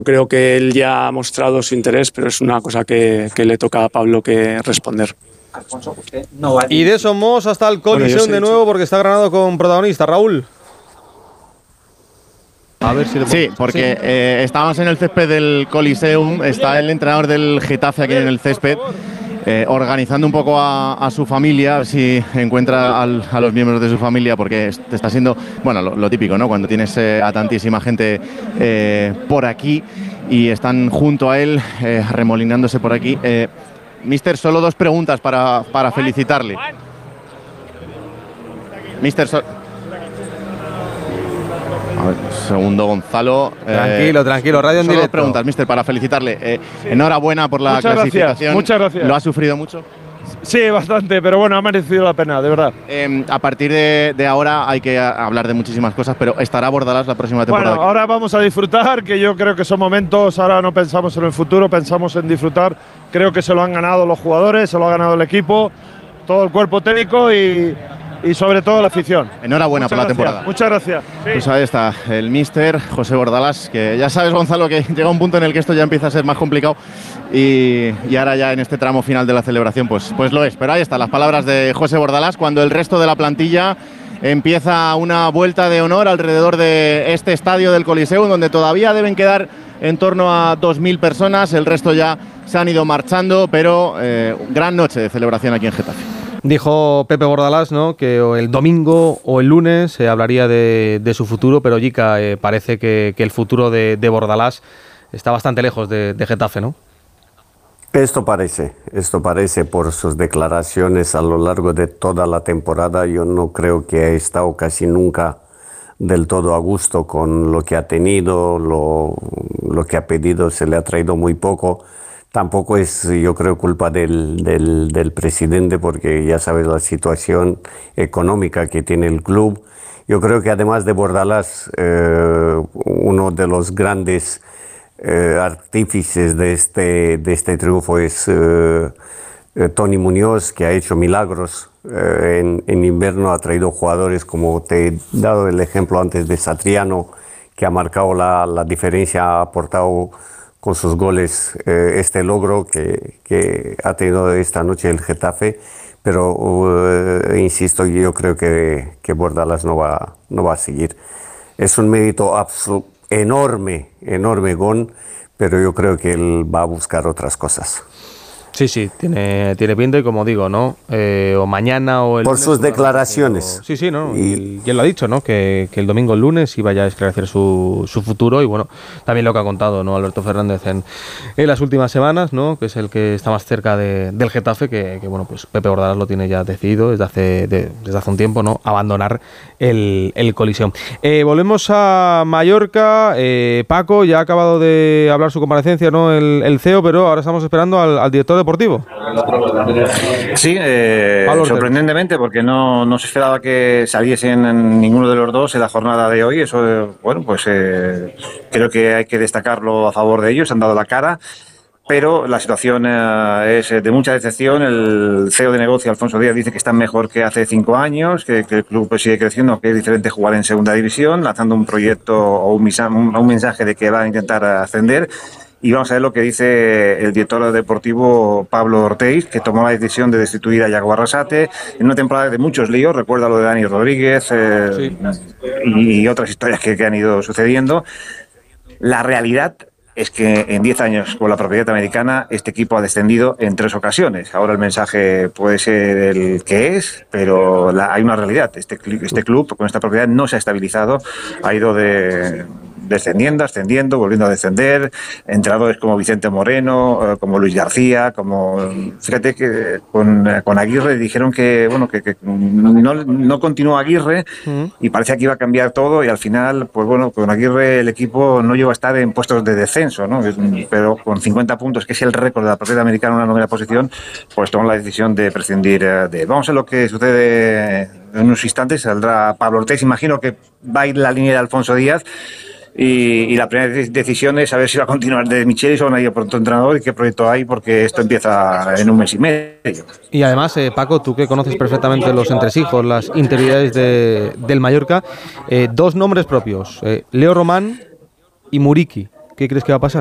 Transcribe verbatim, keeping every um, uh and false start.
Creo que él ya ha mostrado su interés, pero es una cosa que, que le toca a Pablo que responder. Alfonso, usted no va a... Y de Somos hasta el Coliseum bueno, de nuevo, porque está Granado con protagonista. Raúl. A ver si le sí, porque sí. Eh, estábamos en el césped del Coliseum, está el entrenador del Getafe aquí en el césped, eh, organizando un poco a, a su familia, si encuentra al, a los miembros de su familia, porque está siendo, bueno, lo, lo típico, ¿no? Cuando tienes eh, a tantísima gente eh, por aquí y están junto a él, eh, remolinándose por aquí. Eh, Mister, solo dos preguntas para, para felicitarle. Mister, so a ver, segundo Gonzalo. Tranquilo, eh, tranquilo, radio en directo. Dos preguntas, Mister, para felicitarle. Eh, sí. Enhorabuena por la muchas clasificación. Gracias, muchas gracias. ¿Lo ha sufrido mucho? Sí, bastante, pero bueno, ha merecido la pena, de verdad. Eh, a partir de, de ahora hay que hablar de muchísimas cosas, pero ¿estará Bordalás la próxima temporada? Bueno, ahora vamos a disfrutar, que yo creo que son momentos, ahora no pensamos en el futuro, pensamos en disfrutar. Creo que se lo han ganado los jugadores, se lo ha ganado el equipo, todo el cuerpo técnico y, y sobre todo la afición. Enhorabuena muchas por la gracias, temporada. Muchas gracias. Sí. Pues ahí está el míster José Bordalás, que ya sabes, Gonzalo, que llega un punto en el que esto ya empieza a ser más complicado y, y ahora ya en este tramo final de la celebración pues, pues lo es. Pero ahí están las palabras de José Bordalás cuando el resto de la plantilla empieza una vuelta de honor alrededor de este estadio del Coliseum, donde todavía deben quedar en torno a dos mil personas. El resto ya se han ido marchando, pero eh, gran noche de celebración aquí en Getafe. Dijo Pepe Bordalás, ¿no?, que el domingo o el lunes se hablaría de, de su futuro, pero Jica, eh, parece que, que el futuro de, de Bordalás está bastante lejos de, de Getafe, ¿no? Esto parece, esto parece por sus declaraciones a lo largo de toda la temporada. Yo no creo que ha estado casi nunca del todo a gusto con lo que ha tenido, lo, lo que ha pedido se le ha traído muy poco. Tampoco es, yo creo, culpa del, del, del presidente, porque ya sabes la situación económica que tiene el club. Yo creo que además de Bordalás, eh, uno de los grandes eh, artífices de este, de este triunfo es eh, eh, Tony Muñoz, que ha hecho milagros. Eh, en, en invierno ha traído jugadores, como te he dado el ejemplo antes de Satriano, que ha marcado la, la diferencia, ha aportado con sus goles eh, este logro que, que ha tenido esta noche el Getafe, pero uh, insisto, yo creo que, que Bordalás no va, no va a seguir. Es un mérito enorme, enorme, Gon, pero yo creo que él va a buscar otras cosas. Sí, sí, tiene, tiene pinta y como digo, ¿no? Eh, o mañana o el Por lunes, sus declaraciones. O, sí, sí, ¿no? Y, y él lo ha dicho, ¿no? Que, que el domingo, el lunes, iba ya a esclarecer su, su futuro y bueno, también lo que ha contado, ¿no?, Alberto Fernández en, en las últimas semanas, ¿no?, que es el que está más cerca de, del Getafe, que, que bueno, pues Pepe Bordalás lo tiene ya decidido desde hace, de, desde hace un tiempo, ¿no?, abandonar el, el Coliseum. Eh, volvemos a Mallorca. Eh, Paco, ya ha acabado de hablar su comparecencia, ¿no?, el, el C E O, pero ahora estamos esperando al, al director deportivo. Sí, eh, sorprendentemente, porque no, no se esperaba que saliesen ninguno de los dos en la jornada de hoy. Eso, bueno, pues eh, creo que hay que destacarlo a favor de ellos, han dado la cara. Pero la situación eh, es de mucha decepción. El C E O de negocio, Alfonso Díaz, dice que están mejor que hace cinco años, que, que el club pues, sigue creciendo, que es diferente jugar en segunda división, lanzando un proyecto o un, un, un mensaje de que van a intentar ascender. Y vamos a ver lo que dice el director deportivo Pablo Ortiz, que tomó la decisión de destituir a Yago Arrasate en una temporada de muchos líos. Recuerda lo de Dani Rodríguez eh, sí. y, y otras historias que, que han ido sucediendo. La realidad es que en diez años con la propiedad americana este equipo ha descendido en tres ocasiones. Ahora el mensaje puede ser el que es, pero la, hay una realidad. Este, este club con esta propiedad no se ha estabilizado, ha ido de... descendiendo, ascendiendo, volviendo a descender, entrenadores como Vicente Moreno, como Luis García, como fíjate que con, con Aguirre dijeron que bueno que, que no, no continuó Aguirre uh-huh. y parecía que iba a cambiar todo y al final, pues bueno, con Aguirre el equipo no llegó a estar en puestos de descenso, ¿no? Pero con cincuenta puntos, que es el récord de la propiedad americana en una novena posición, pues tomó la decisión de prescindir de él. Vamos a ver lo que sucede en unos instantes, saldrá Pablo Ortiz, imagino que va a ir la línea de Alfonso Díaz. Y, y la primera decisión es saber si va a continuar de Michelis o van a ir por otro entrenador y qué proyecto hay, porque esto empieza en un mes y medio. Y además, eh, Paco, tú que conoces perfectamente los entresijos, las interioridades de, del Mallorca, eh, dos nombres propios, eh, Leo Román y Muriqui, ¿qué crees que va a pasar?